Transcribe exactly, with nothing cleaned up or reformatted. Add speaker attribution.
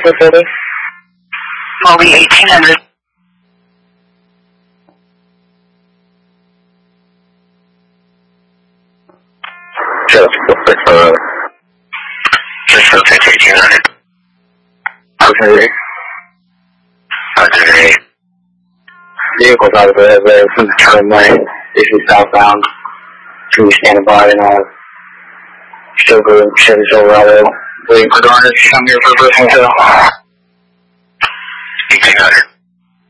Speaker 1: for Philly?
Speaker 2: Moby eighteen hundred.
Speaker 1: Just uh,
Speaker 2: Just for eighteen hundred.
Speaker 1: okay.
Speaker 2: Okay.
Speaker 1: Vehicles out of there, there from the turn lane, this is southbound. Can you stand by and uh, Stoker and Chevy Silverado waiting for Garnet to come here for a personal sale?
Speaker 2: eighteen hundred.